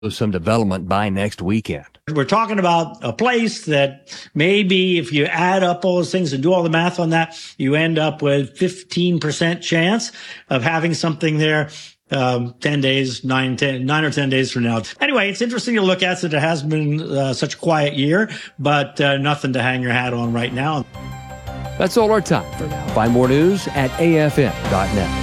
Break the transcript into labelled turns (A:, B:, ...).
A: some development by next weekend.
B: We're talking about a place that maybe if you add up all those things and do all the math on that, you end up with 15% chance of having something there 10 days, 9 or 10 days from now. Anyway, it's interesting to look at that it has been such a quiet year, but nothing to hang your hat on right now.
A: That's all our time for now. Find more news at afn.net.